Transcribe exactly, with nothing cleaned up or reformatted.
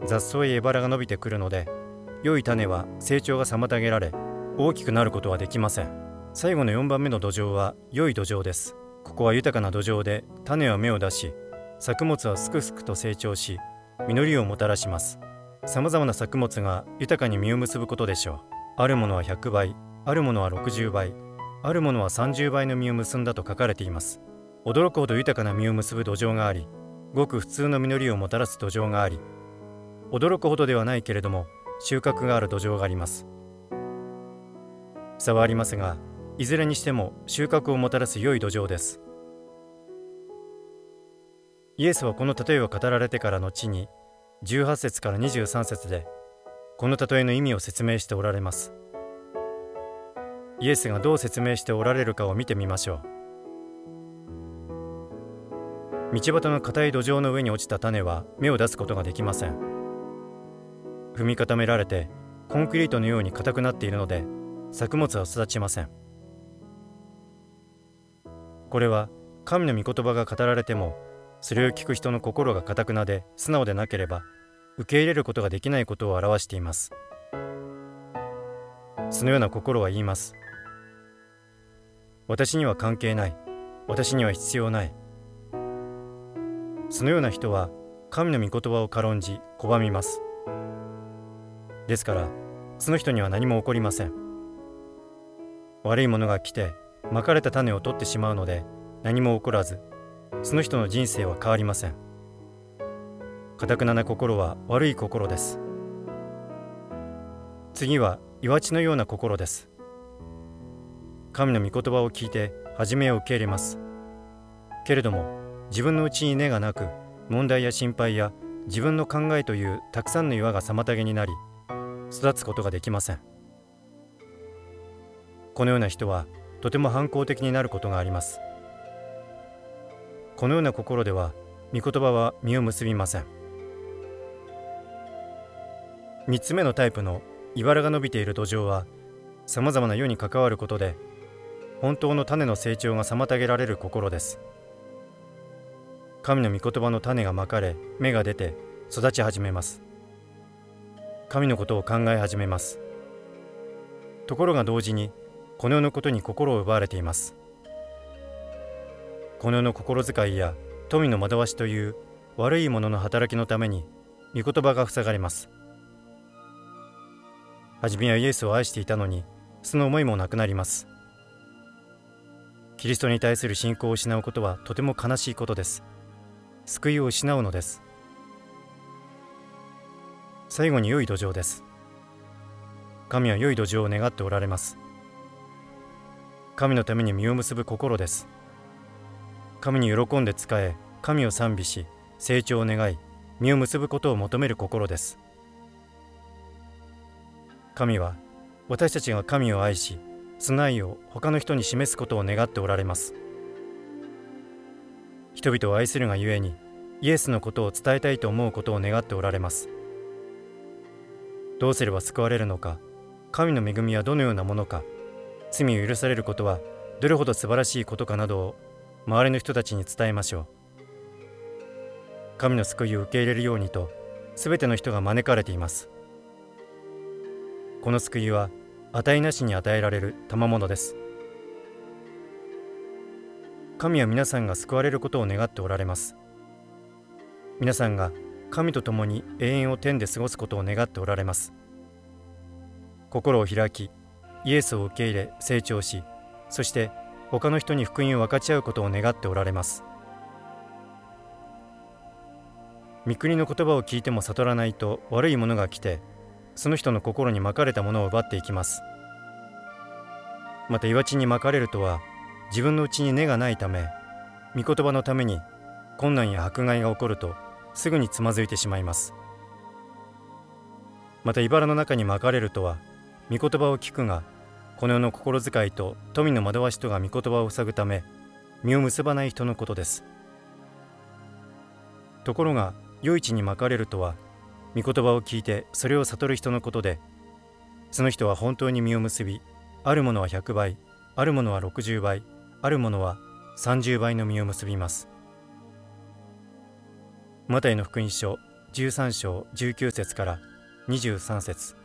雑草や荏が伸びてくるので、良い種は成長が妨げられ、大きくなることはできません。最後のよんばんめの土壌は良い土壌です。ここは豊かな土壌で、種は芽を出し、作物はすくすくと成長し、実りをもたらします。さまざまな作物が豊かに実を結ぶことでしょう。あるものはひゃくばい、あるものはろくじゅうばい、あるものはさんじゅうばいの実を結んだと書かれています。驚くほど豊かな実を結ぶ土壌があり、ごく普通の実りをもたらす土壌があり、驚くほどではないけれども収穫がある土壌があります。差はありますが、いずれにしても収穫をもたらす良い土壌です。イエスはこの例えを語られてから後にじゅうはち節からにじゅうさん節でこの例えの意味を説明しておられます。イエスがどう説明しておられるかを見てみましょう。道端の硬い土壌の上に落ちた種は芽を出すことができません。踏み固められてコンクリートのように硬くなっているので作物は育ちません。これは神の御言葉が語られても、それを聞く人の心が堅くなで素直でなければ受け入れることができないことを表しています。そのような心は言います。私には関係ない。私には必要ない。そのような人は神の御言葉を軽んじ拒みます。ですからその人には何も起こりません。悪いものが来てまかれた種を取ってしまうので何も起こらず、その人の人生は変わりません。堅くなな心は悪い心です。次は岩地のような心です。神の御言葉を聞いて初めは受け入れます。けれども自分のうちに根がなく、問題や心配や自分の考えというたくさんの岩が妨げになり、育つことができません。このような人はとても反抗的になることがあります。このような心では御言葉は実を結びません。みっつめのタイプの茨が伸びている土壌は、さまざまな世に関わることで本当の種の成長が妨げられる心です。神の御言葉の種がまかれ、芽が出て育ち始めます。神のことを考え始めます。ところが同時にこの世のことに心を奪われています。この世の心遣いや富の惑わしという悪いものの働きのために御言葉が塞がれます。はじめはイエスを愛していたのに、その思いもなくなります。キリストに対する信仰を失うことはとても悲しいことです。救いを失うのです。最後に良い土壌です。神は良い土壌を願っておられます。神のために実を結ぶ心です。神に喜んで仕え、神を賛美し、成長を願い、実を結ぶことを求める心です。神は私たちが神を愛し、その愛を他の人に示すことを願っておられます。人々を愛するがゆえに、イエスのことを伝えたいと思うことを願っておられます。どうすれば救われるのか、神の恵みはどのようなものか、罪を許されることはどれほど素晴らしいことかなどを周りの人たちに伝えましょう。神の救いを受け入れるようにと、すべての人が招かれています。この救いは値なしに与えられる賜物です。神は皆さんが救われることを願っておられます。皆さんが神と共に永遠を天で過ごすことを願っておられます。心を開き、イエスを受け入れ成長し、そして他の人に福音を分かち合うことを願っておられます。御国の言葉を聞いても悟らないと悪いものが来て、その人の心にまかれたものを奪っていきます。また岩地にまかれるとは、自分のうちに根がないため、御言葉のために困難や迫害が起こるとすぐにつまずいてしまいます。また茨の中にまかれるとは、御言葉を聞くが、この世の心遣いと富の惑わしとが御言葉を塞ぐため、実を結ばない人のことです。ところが良い地にまかれるとは、御言葉を聞いてそれを悟る人のことで、その人は本当に実を結び、あるものはひゃくばい、あるものはろくじゅうばい、あるものはさんじゅうばいの実を結びます。マタイの福音書じゅうさん章じゅうきゅう節からにじゅうさん節、